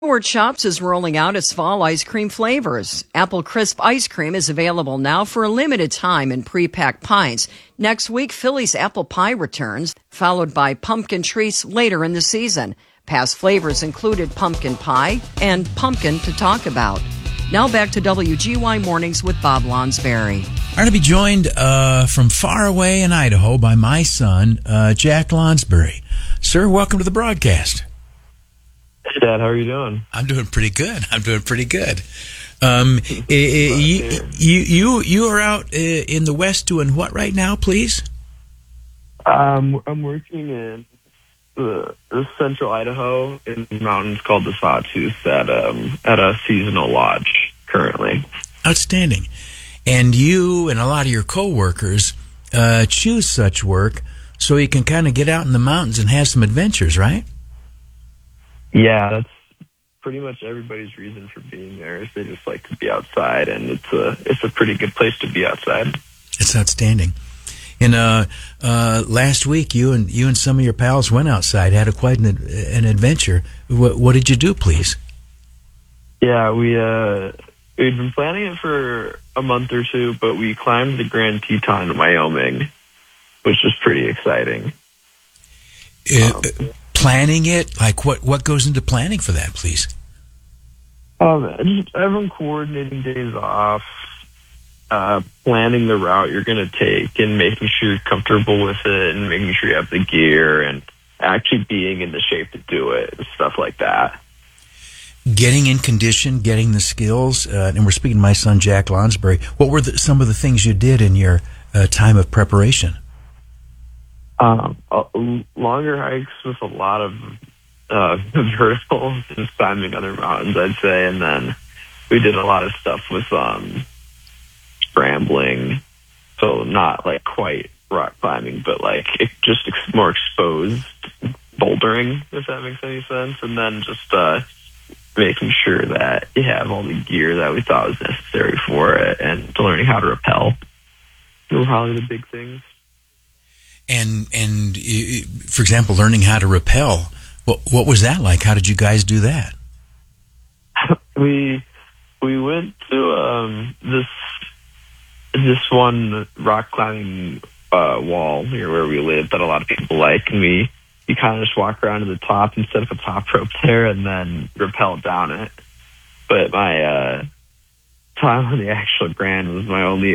Howard Shops is rolling out its fall ice cream flavors. Apple Crisp ice cream is available now for a limited time in pre-packed pints. Next week, Philly's apple pie returns, followed by pumpkin treats later in the season. Past flavors included pumpkin pie and pumpkin to talk about. Now back to WGY Mornings with Bob Lonsberry. I'm going to be joined from far away in Idaho by my son, Jack Lonsberry. Sir, welcome to the broadcast. Hey, Dad, how are you doing? I'm doing pretty good. You are out in the West doing what right now, please? I'm working in the central Idaho in mountains called the Sawtooth at a seasonal lodge currently. Outstanding. And you and a lot of your coworkers choose such work so you can kind of get out in the mountains and have some adventures, right? Yeah, that's pretty much everybody's reason for being there is they just like to be outside, and it's a pretty good place to be outside. It's outstanding. And last week, you and some of your pals went outside, had quite an adventure. What did you do, please? Yeah, we'd been planning it for a month or two, but we climbed the Grand Teton in Wyoming, which was pretty exciting. Planning it? Like what goes into planning for that, please? Just everyone coordinating days off, planning the route you're going to take and making sure you're comfortable with it and making sure you have the gear and actually being in the shape to do it and stuff like that. Getting in condition, getting the skills, and we're speaking to my son, Jack Lonsberry. What were some of the things you did in your time of preparation? Longer hikes with a lot of verticals and climbing other mountains, I'd say. And then we did a lot of stuff with scrambling. So not like quite rock climbing, but like just more exposed bouldering, if that makes any sense. And then just making sure that you have all the gear that we thought was necessary for it and learning how to rappel. Those were probably the big things. And for example, learning how to rappel, what was that like? How did you guys do that? We went to this one rock climbing wall near where we live that a lot of people like, and you kind of just walk around to the top and set up a top rope there and then rappel down it. But my time on the actual Grand was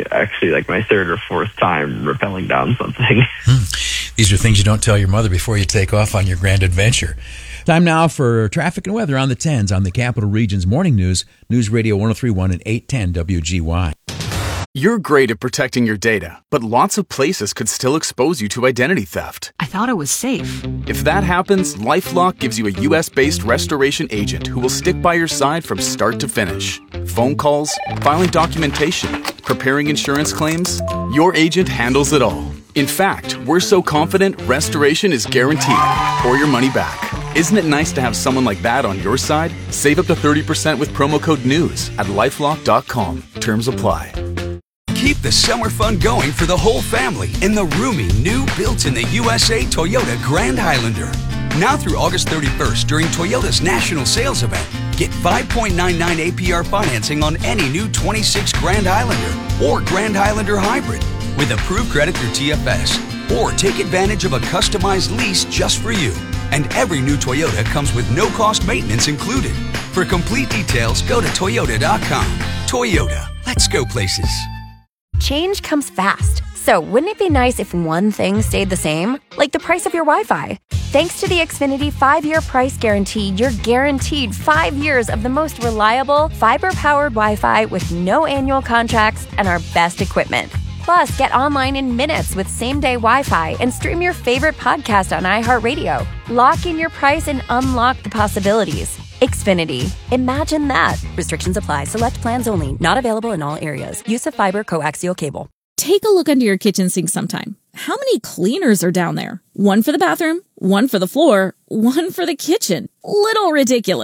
my third or fourth time rappelling down something. These are things you don't tell your mother before you take off on your grand adventure. Time now for traffic and weather on the 10s on the Capital Region's Morning News, News Radio 103.1 and 810 WGY. You're great at protecting your data, but lots of places could still expose you to identity theft. I thought it was safe. If that happens, LifeLock gives you a U.S.-based restoration agent who will stick by your side from start to finish. Phone calls, filing documentation, preparing insurance claims, your agent handles it all. In fact, we're so confident restoration is guaranteed or your money back. Isn't it nice to have someone like that on your side? Save up to 30% with promo code NEWS at LifeLock.com. Terms apply. Keep the summer fun going for the whole family in the roomy, new built-in-the-USA Toyota Grand Highlander. Now through August 31st during Toyota's national sales event, get 5.99 APR financing on any new 26 Grand Highlander or Grand Highlander Hybrid with approved credit through TFS. Or take advantage of a customized lease just for you. And every new Toyota comes with no-cost maintenance included. For complete details, go to Toyota.com. Toyota, let's go places. Change comes fast, so wouldn't it be nice if one thing stayed the same? Like the price of your Wi-Fi. Thanks to the Xfinity 5-year price guarantee, you're guaranteed 5 years of the most reliable, fiber-powered Wi-Fi with no annual contracts and our best equipment. Plus, get online in minutes with same-day Wi-Fi and stream your favorite podcast on iHeartRadio. Lock in your price and unlock the possibilities. Xfinity. Imagine that. Restrictions apply. Select plans only. Not available in all areas. Use of fiber coaxial cable. Take a look under your kitchen sink sometime. How many cleaners are down there? One for the bathroom, one for the floor, one for the kitchen. Little ridiculous.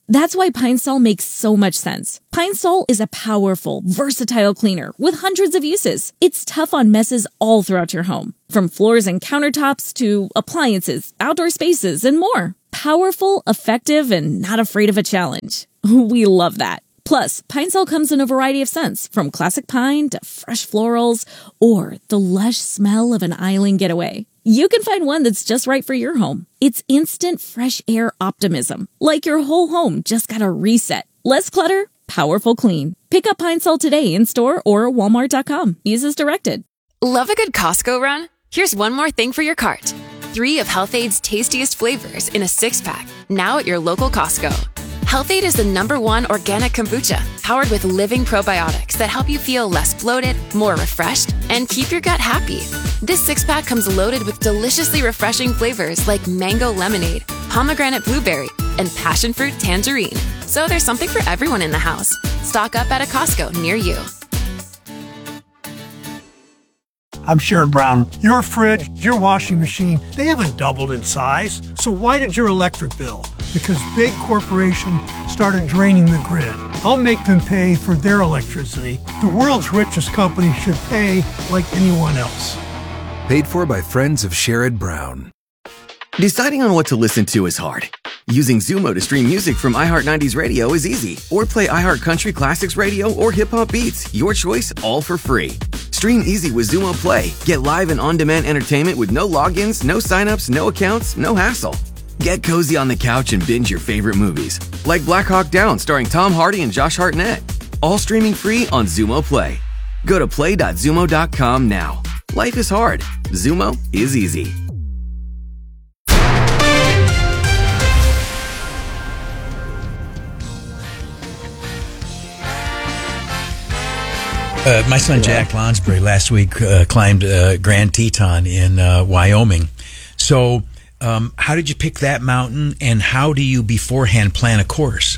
That's why Pine Sol makes so much sense. Pine Sol is a powerful, versatile cleaner with hundreds of uses. It's tough on messes all throughout your home, from floors and countertops to appliances, outdoor spaces, and more. Powerful, effective, and not afraid of a challenge. We love that. Plus, Pine Sol comes in a variety of scents, from classic pine to fresh florals, or the lush smell of an island getaway. You can find one that's just right for your home. It's instant fresh air optimism, like your whole home just got a reset. Less clutter, powerful clean. Pick up Pine Sol today in-store or at walmart.com. Use as directed. Love a good Costco run? Here's one more thing for your cart. 3 of Health-Aid's tastiest flavors in a 6-pack, now at your local Costco. Health-Aid is the #1 organic kombucha, powered with living probiotics that help you feel less bloated, more refreshed, and keep your gut happy. This 6-pack comes loaded with deliciously refreshing flavors like mango lemonade, pomegranate blueberry, and passion fruit tangerine. So there's something for everyone in the house. Stock up at a Costco near you. I'm Sherrod Brown. Your fridge, your washing machine, they haven't doubled in size. So why did your electric bill? Because big corporations started draining the grid. I'll make them pay for their electricity. The world's richest company should pay like anyone else. Paid for by friends of Sherrod Brown. Deciding on what to listen to is hard. Using Zumo to stream music from iHeart 90s Radio is easy. Or play iHeart Country Classics Radio or Hip Hop Beats. Your choice, all for free. Stream easy with Zumo Play. Get live and on-demand entertainment with no logins, no signups, no accounts, no hassle. Get cozy on the couch and binge your favorite movies, like Black Hawk Down starring Tom Hardy and Josh Hartnett. All streaming free on Zumo Play. Go to play.zumo.com now. Life is hard. Zumo is easy. My son Jack Lonsbury last week climbed Grand Teton in Wyoming. So how did you pick that mountain, and how do you beforehand plan a course?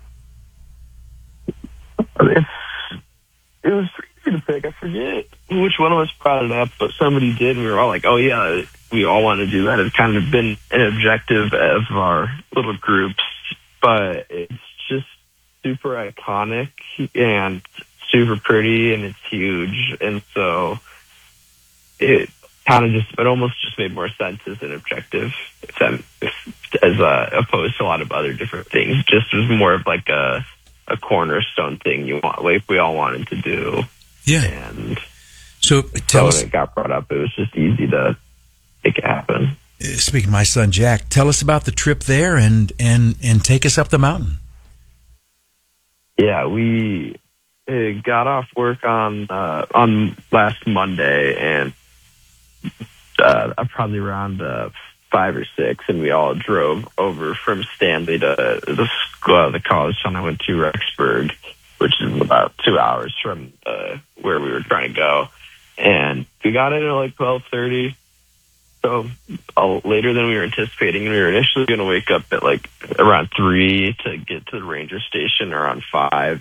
It was pretty easy to pick. I forget which one of us brought it up, but somebody did, and we were all like, oh, yeah, we all want to do that. It's kind of been an objective of our little groups, but it's just super iconic and super pretty, and it's huge, and so it almost just made more sense as an objective, as opposed to a lot of other different things. Just was more of like a cornerstone thing we all wanted to do. Yeah. And so tell us, when it got brought up, it was just easy to make it happen. Speaking of my son Jack, tell us about the trip there and take us up the mountain. Yeah, we got off work on last Monday, and probably around 5 or 6, and we all drove over from Stanley to the college town I went to, Rexburg, which is about 2 hours from where we were trying to go. And we got in at like 12:30, so later than we were anticipating. And we were initially going to wake up at like around 3 to get to the ranger station around 5.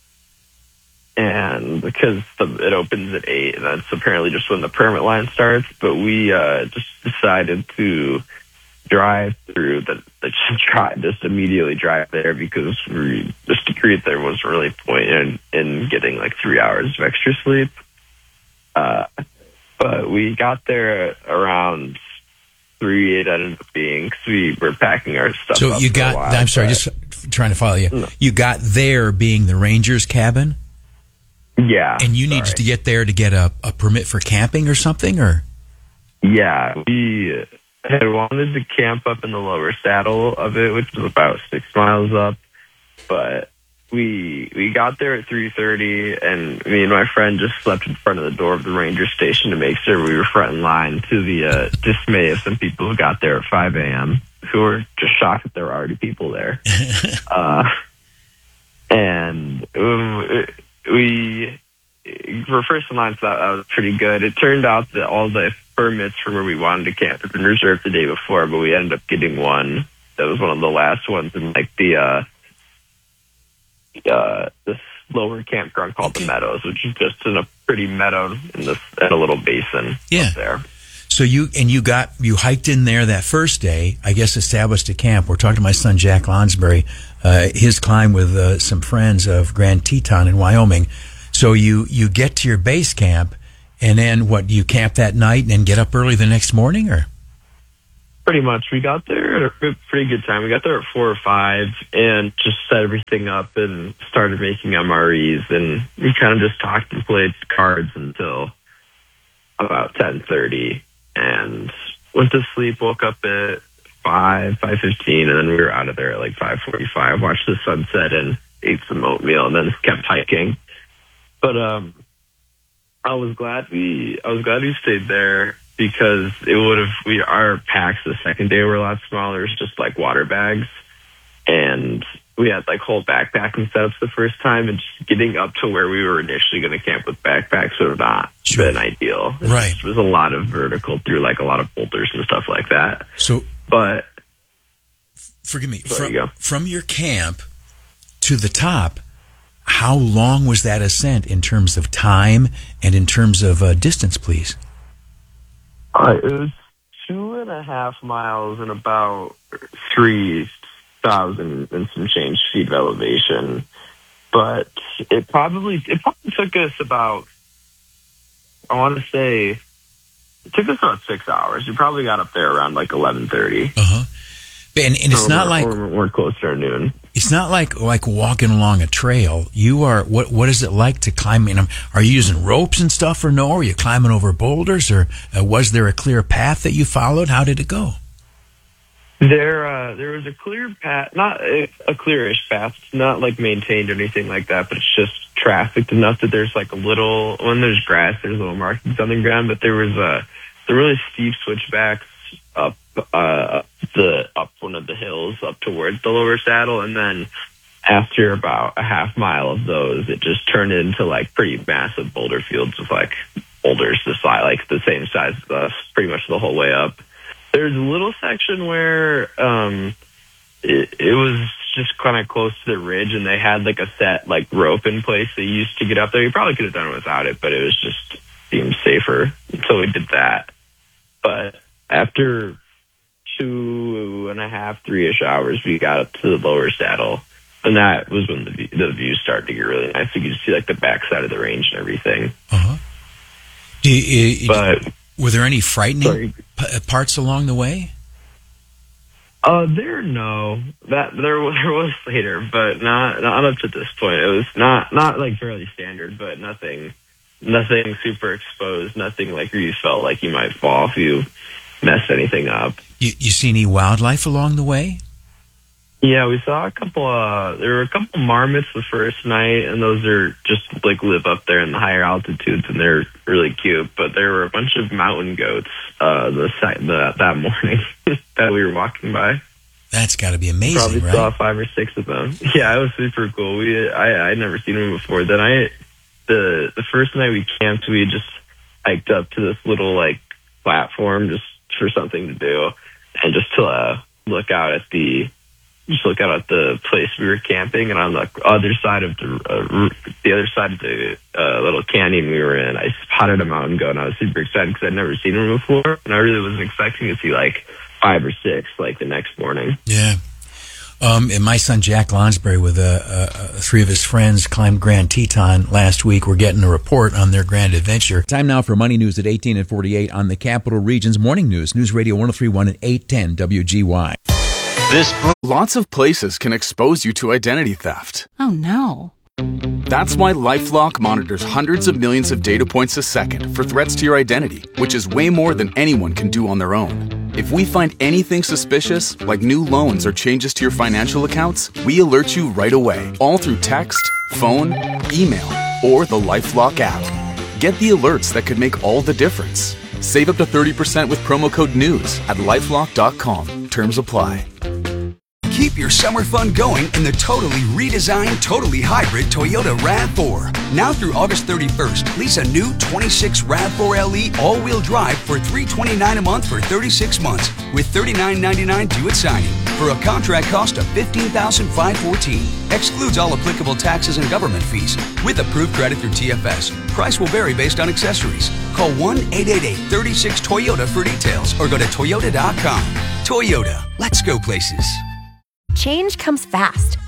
And because it opens at 8, and that's apparently just when the permit line starts. But we just decided to drive through just immediately drive there, because just to create there was really point in getting like 3 hours of extra sleep. But we got there around 3. It ended up being, because we were packing our stuff. So up you for got, a while, I'm sorry, just trying to follow you. No. You got there being the ranger's cabin? Yeah. And you needed to get there to get a permit for camping or something, or? Yeah, we had wanted to camp up in the lower saddle of it, which was about 6 miles up. But we got there at 3:30, and me and my friend just slept in front of the door of the ranger station to make sure we were front in line, to the dismay of some people who got there at 5 a.m., who were just shocked that there were already people there. And we were first in line, so that was pretty good. It turned out that all the permits for where we wanted to camp had been reserved the day before, but we ended up getting one that was one of the last ones in like this lower campground called the Meadows, which is just in a pretty meadow in a little basin up there. So you hiked in there that first day, I guess, established a camp. We're talking to my son Jack Lonsbury his climb with some friends of Grand Teton in Wyoming. So you get to your base camp, and then what? You camp that night and then get up early the next morning, or? Pretty much. We got there at a pretty good time. We got there at 4 or 5 and just set everything up and started making MREs. And we kind of just talked and played cards until about 10:30 and went to sleep, woke up at 5:15, and then we were out of there at like 5:45, watched the sunset and ate some oatmeal and then kept hiking. But I was glad we stayed there, because it would have, our packs the second day were a lot smaller. It was just like water bags. And we had like whole backpacking setups the first time, and just getting up to where we were initially going to camp with backpacks would have not been ideal. Right. It was a lot of vertical through like a lot of boulders and stuff like that. So, but forgive me, from your camp to the top, how long was that ascent in terms of time and in terms of distance, please? It was 2.5 miles and about 3,000 and some change feet of elevation. But it probably took us about, I want to say, it took us about 6 hours. We probably got up there around like 11:30. And it's not like we're closer to noon. It's not like walking along a trail. You are what is it like to climb in? Are you using ropes and stuff, or no? Are you climbing over boulders, or was there a clear path that you followed? How did it go? There was a clear path, not a clearish path. It's not like maintained or anything like that, but it's just trafficked enough that there's like a little, when there's grass, there's little markings on the ground, but there was the really steep switchbacks up one of the hills up towards the lower saddle, and then after about a half mile of those, it just turned into like pretty massive boulder fields with like boulders like the same size as us pretty much the whole way up. There's a little section where it was just kind of close to the ridge, and they had like a set like rope in place they used to get up there. You probably could have done it without it, but it was just seemed safer, so we did that. But after 2.5, 3-ish hours, we got up to the lower saddle, and that was when the views started to get really nice. You could see like the backside of the range and everything. But were there any frightening parts along the way? There was later, but not up to this point. It was not like fairly standard, but nothing super exposed. Nothing like where you felt like you might fall if you messed anything up. You see any wildlife along the way? Yeah, we saw there were a couple marmots the first night, and those are just like live up there in the higher altitudes, and they're really cute. But there were a bunch of mountain goats that morning that we were walking by. That's got to be amazing, Probably right? saw 5 or 6 of them. Yeah, it was super cool. I'd never seen them before. Then the first night we camped, we just hiked up to this little like platform just for something to do, and just to look out at the place we were camping. And on the other side of the little canyon we were in, I spotted a mountain goat, and I was super excited because I'd never seen one before, and I really wasn't expecting to see like 5 or 6 like the next morning. Yeah. And my son Jack Lonsberry with 3 of his friends climbed Grand Teton last week. We're getting a report on their grand adventure. Time now for Money News at 18 and 48 on the Capital Region's Morning News. News Radio 103.1 and 810 WGY. Lots of places can expose you to identity theft. Oh no. That's why LifeLock monitors hundreds of millions of data points a second for threats to your identity, which is way more than anyone can do on their own. If we find anything suspicious, like new loans or changes to your financial accounts, we alert you right away, all through text, phone, email, or the LifeLock app. Get the alerts that could make all the difference. Save up to 30% with promo code NEWS at LifeLock.com. Terms apply. Keep your summer fun going in the totally redesigned, totally hybrid Toyota RAV4. Now through August 31st, lease a new 26 RAV4 LE all-wheel drive for $329 a month for 36 months with $39.99 due at signing for a contract cost of $15,514. Excludes all applicable taxes and government fees with approved credit through TFS. Price will vary based on accessories. Call 1-888-36-TOYOTA for details or go to Toyota.com. Toyota, let's go places. Change comes fast,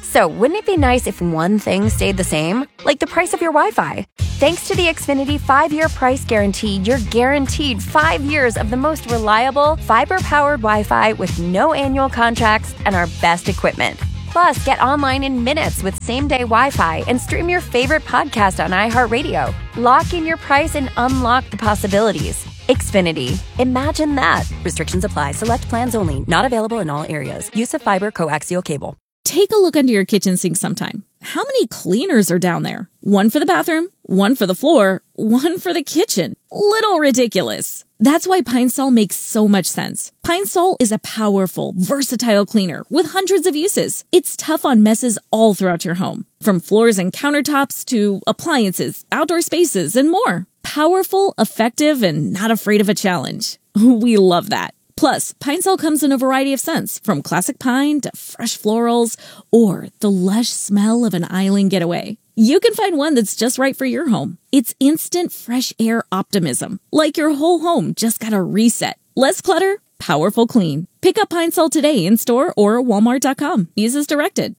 So wouldn't it be nice if one thing stayed the same? Like the price of your Wi-Fi. Thanks to the Xfinity 5-year price guarantee, you're guaranteed 5 years of the most reliable, fiber-powered Wi-Fi with no annual contracts and our best equipment. Plus, get online in minutes with same-day Wi-Fi and stream your favorite podcast on iHeartRadio. Lock in your price and unlock the possibilities. Xfinity. Imagine that. Restrictions apply. Select plans only. Not available in all areas. Use of fiber coaxial cable. Take a look under your kitchen sink sometime. How many cleaners are down there? One for the bathroom, one for the floor, one for the kitchen. Little ridiculous. That's why Pine Sol makes so much sense. Pine Sol is a powerful, versatile cleaner with hundreds of uses. It's tough on messes all throughout your home, from floors and countertops to appliances, outdoor spaces, and more. Powerful, effective, and not afraid of a challenge. We love that. Plus, Pine Sol comes in a variety of scents, from classic pine to fresh florals, or the lush smell of an island getaway. You can find one that's just right for your home. It's instant fresh air optimism, like your whole home just got a reset. Less clutter, powerful clean. Pick up Pine Sol today in store or walmart.com. Use as directed.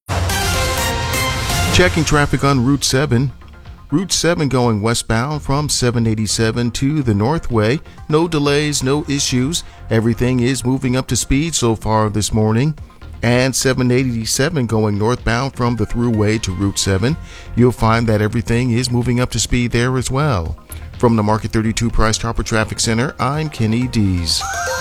Checking traffic on Route 7. Route 7 going westbound from 787 to the Northway. No delays, no issues. Everything is moving up to speed so far this morning. And 787 going northbound from the Thruway to Route 7. You'll find that everything is moving up to speed there as well. From the Market 32 Price Chopper Traffic Center, I'm Kenny Dees.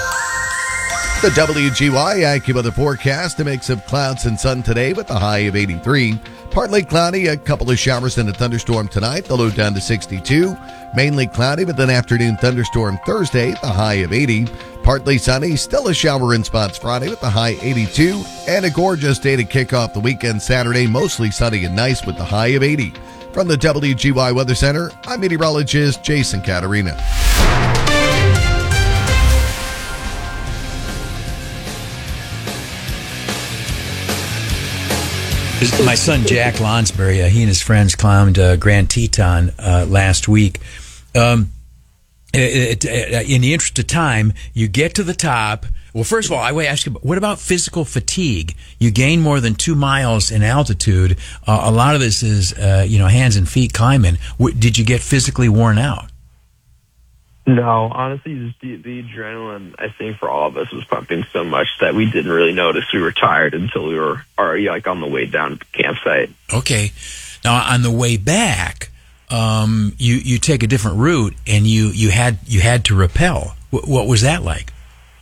The WGY AccuWeather forecast, a mix of clouds and sun today with a high of 83. Partly cloudy, a couple of showers and a thunderstorm tonight, the low down to 62. Mainly cloudy with an afternoon thunderstorm Thursday, the high of 80. Partly sunny, still a shower in spots Friday with the high 82. And a gorgeous day to kick off the weekend Saturday, mostly sunny and nice with the high of 80. From the WGY Weather Center, I'm meteorologist Jason Caterina. My son Jack Lonsberry, he and his friends climbed Grand Teton last week. In the interest of time, you get to the top. Well, first of all, I would ask you, what about physical fatigue? You gain more than 2 miles in altitude. A lot of this is, hands and feet climbing. Did you get physically worn out? No, honestly, just the adrenaline, I think, for all of us was pumping so much that we didn't really notice we were tired until we were already on the way down to the campsite. Okay. Now, on the way back, you take a different route, and you had to rappel. What was that like?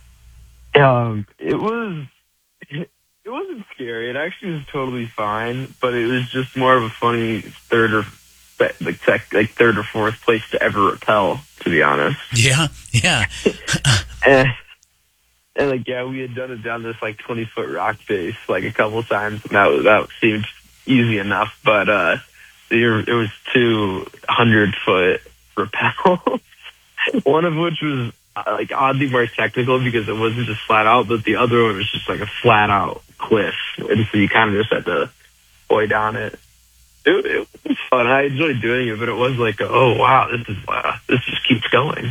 It wasn't scary. It actually was totally fine, but it was just more of a funny third or fourth place to ever rappel, to be honest. Yeah. and we had done it down this 20-foot rock face a couple of times, and that seemed easy enough. But there was 2 100-foot rappels, one of which was oddly more technical because it wasn't just flat out, but the other one was just a flat out cliff, and so you kind of just had to boy down it. It was fun. I enjoyed doing it, but it was oh wow, this just keeps going.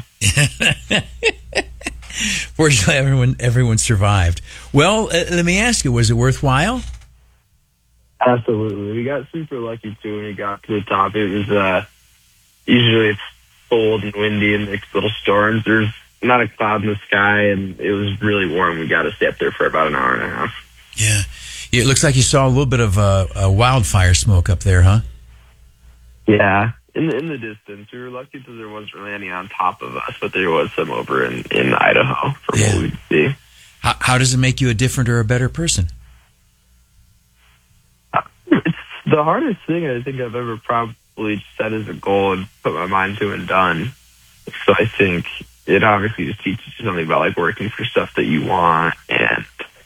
Fortunately, everyone survived. Well, let me ask you, was it worthwhile? Absolutely. We got super lucky too when we got to the top. It was usually it's cold and windy and there's little storms. There's not a cloud in the sky, and it was really warm. We got to stay up there for about an hour and a half. Yeah. It looks like you saw a little bit of a wildfire smoke up there, huh? Yeah, in the distance. We were lucky that there wasn't really any on top of us, but there was some over in Idaho from what we could see. How does it make you a different or a better person? It's the hardest thing I think I've ever probably set as a goal and put my mind to and done. So I think it obviously just teaches you something about working for stuff that you want and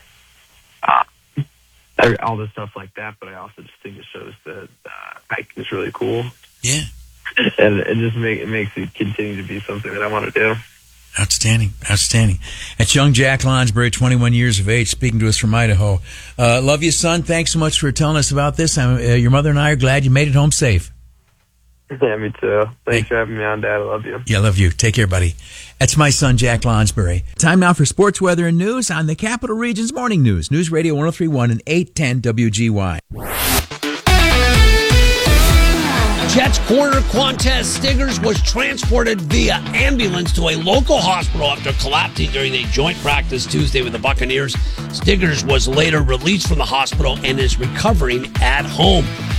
all the stuff like that, but I also just think it shows that hiking is really cool. Yeah. And it just makes it continue to be something that I want to do. Outstanding. That's young Jack Lonsberry, 21 years of age, speaking to us from Idaho. Love you, son. Thanks so much for telling us about this. Your mother and I are glad you made it home safe. Yeah, me too. Thanks for having me on, Dad. I love you. Yeah, I love you. Take care, buddy. That's my son, Jack Lonsberry. Time now for sports, weather, and news on the Capital Region's Morning News. News Radio 103.1 and 810 WGY. Jets corner Quantez Stiggers was transported via ambulance to a local hospital after collapsing during a joint practice Tuesday with the Buccaneers. Stiggers was later released from the hospital and is recovering at home.